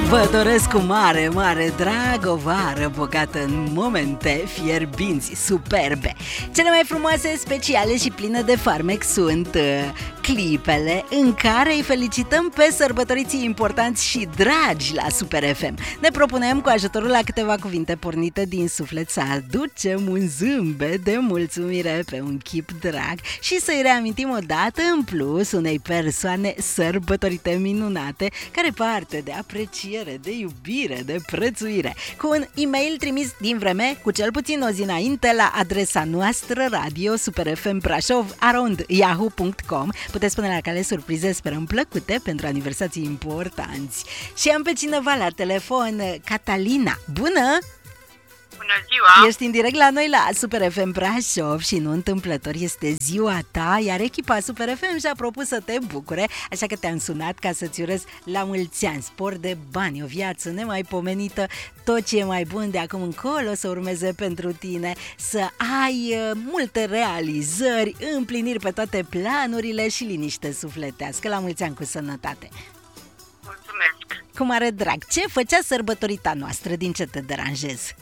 Vă doresc cu mare, mare drag o vară bogată în momente fierbinți, superbe. Cele mai frumoase, speciale și pline de farmec sunt clipele în care îi felicităm pe sărbătoriții importanți și dragi la Super FM. Ne propunem cu ajutorul la câteva cuvinte pornite din suflet să aducem un zâmbet de mulțumire pe un chip drag și să-i reamintim o dată în plus unei persoane sărbătorite minunate care parte de apreciere, de iubire, de prețuire. Cu un e-mail trimis din vreme cu cel puțin o zi înainte la adresa noastră radio superfmbrașov@yahoo.com. Puteți pune la cale surprize, sperăm plăcute pentru aniversații importanți. Și am pe cineva la telefon, Catalina. Bună! Bună ziua! Ești în direct la noi la Super FM Brașov și nu întâmplător este ziua ta, iar echipa Super FM și-a propus să te bucure, așa că te-am sunat ca să-ți urez la mulți ani, spor de bani, o viață nemaipomenită, tot ce e mai bun de acum încolo să urmeze pentru tine, să ai multe realizări, împliniri pe toate planurile și liniște sufletească. La mulți ani cu sănătate! Mulțumesc! Cu mare drag! Ce făcea sărbătorita noastră? Din ce te deranjezi?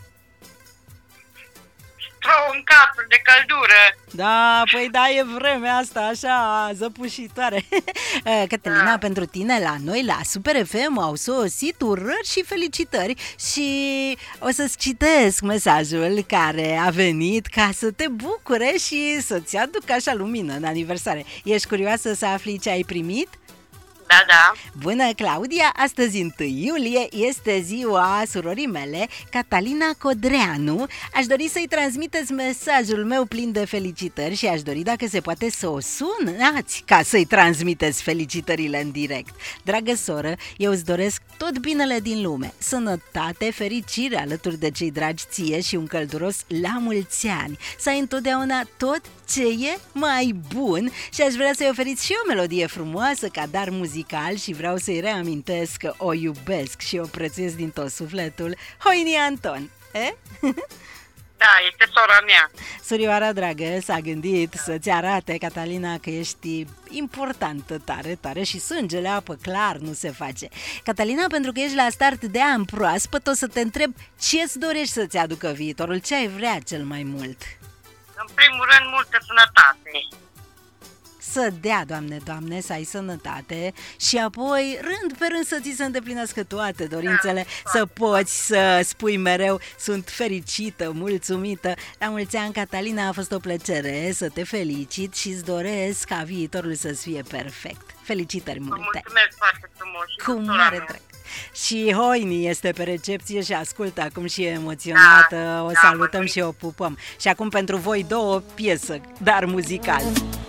Stau în cap de căldură. Da, păi da, e vremea asta așa zăpușitoare. Cătălina, pentru tine la noi la Super FM au sosit urări și felicitări și o să-ți citesc mesajul care a venit ca să te bucure și să-ți aducă așa lumină în aniversare. Ești curioasă să afli ce ai primit? Da, da. Bună, Claudia! Astăzi, 1 iulie, este ziua surorii mele, Catalina Codreanu. Aș dori să-i transmiteți mesajul meu plin de felicitări și aș dori, dacă se poate, să o sunați ca să-i transmiteți felicitările în direct. Dragă soră, eu îți doresc tot binele din lume, sănătate, fericire alături de cei dragi ție și un călduros la mulți ani. Să ai întotdeauna tot ce e mai bun și aș vrea să-i oferiți și o melodie frumoasă ca dar muzical și vreau să-i reamintesc că o iubesc și o prețuiesc din tot sufletul. Hoini Anton, Da, este sora mea. Surioara dragă s-a gândit să-ți arate, Catalina, că ești importantă tare, tare și sângele apă clar nu se face. Catalina, pentru că ești la start de an proaspăt, o să te întreb ce-ți dorești să-ți aducă viitorul, ce ai vrea cel mai mult? În primul rând, multă sănătate. Să dea, Doamne, Doamne, să ai sănătate și apoi, rând pe rând, să ți se îndeplinească toate dorințele, să poți să spui mereu, sunt fericită, mulțumită. La mulți ani, Catalina, a fost o plăcere să te felicit și îți doresc ca viitorul să-ți fie perfect. Felicitări multe! Mulțumesc foarte frumos! Cu mare drag! Și Hoini este pe recepție și ascultă acum și e emoționată, o salutăm și o pupăm. Și acum pentru voi două o piesă, dar muzical.